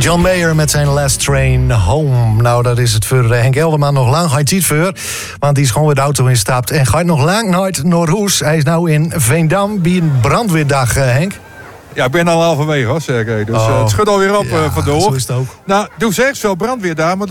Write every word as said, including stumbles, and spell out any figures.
John Mayer met zijn Last Train Home. Nou, dat is het voor Henk Elderman nog lang geen tijd voor. Want die is gewoon weer de auto instapt en gaat nog lang nooit naar huis. Hij is nou in Veendam bij een brandweerdag, uh, Henk. Ja, ik ben al halverwege hoor, Sergej. Dus oh. uh, het schudt alweer op ja, uh, vandoor. Zo is het ook. Nou, doe zeg zo brandweerdag, maar